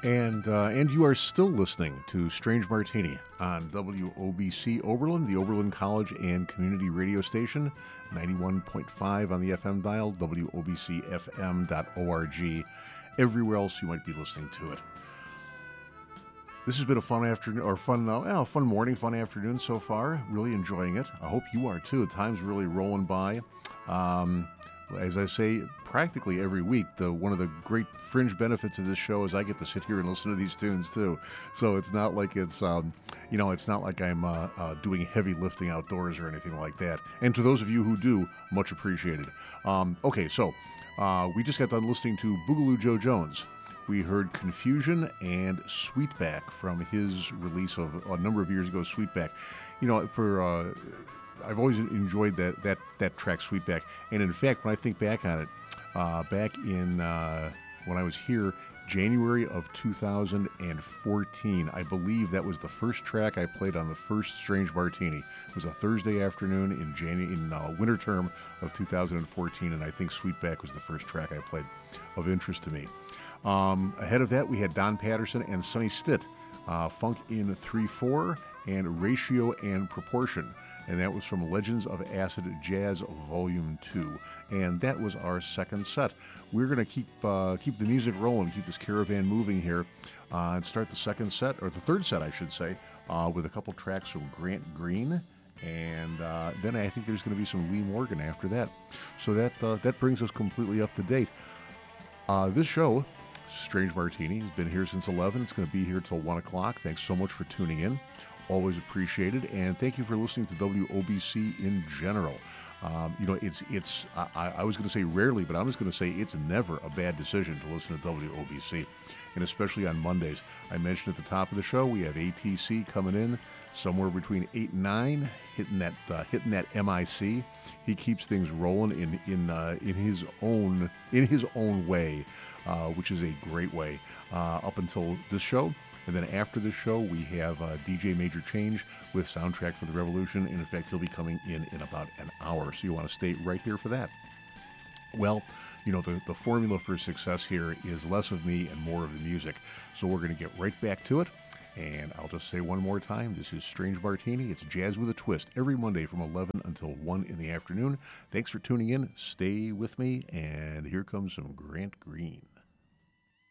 And you are still listening to Strange Martini on WOBC Oberlin, the Oberlin College and Community Radio Station, 91.5 on the FM dial, WOBCFM.org, everywhere else you might be listening to it. This has been a fun afternoon, or fun morning, fun afternoon so far. Really enjoying it. I hope you are too. Time's really rolling by. As I say, practically every week, one of the great fringe benefits of this show is I get to sit here and listen to these tunes too. So it's not like it's not like I'm doing heavy lifting outdoors or anything like that. And to those of you who do, much appreciated. Okay, so we just got done listening to Boogaloo Joe Jones. We heard Confusion and Sweetback from his release of a number of years ago, Sweetback. I've always enjoyed that track, Sweetback. And in fact, when I think back on it, back in when I was here, January of 2014, I believe that was the first track I played on the first Strange Martini. It was a Thursday afternoon in winter term of 2014, and I think Sweetback was the first track I played of interest to me. Ahead of that, we had Don Patterson and Sonny Stitt, Funk in 3/4 and Ratio and Proportion. And that was from Legends of Acid Jazz Volume 2. And that was our second set. We're going to keep the music rolling, keep this caravan moving here, and start the second set, or the third set, I should say, with a couple tracks from Grant Green. And then I think there's going to be some Lee Morgan after that. So that brings us completely up to date. This show, Strange Martini, has been here since 11. It's going to be here till 1 o'clock. Thanks so much for tuning in. Always appreciated, and thank you for listening to WOBC in general. I was going to say rarely, but I'm just going to say it's never a bad decision to listen to WOBC, and especially on Mondays. I mentioned at the top of the show we have ATC coming in somewhere between 8 and 9, hitting that MIC. He keeps things rolling in his own way, which is a great way up until this show. And then after this show, we have DJ Major Change with Soundtrack for the Revolution. And in fact, he'll be coming in about an hour. So you want to stay right here for that. Well, the formula for success here is less of me and more of the music. So we're going to get right back to it. And I'll just say one more time, this is Strange Martini. It's Jazz with a Twist every Monday from 11 until 1 in the afternoon. Thanks for tuning in. Stay with me. And here comes some Grant Green.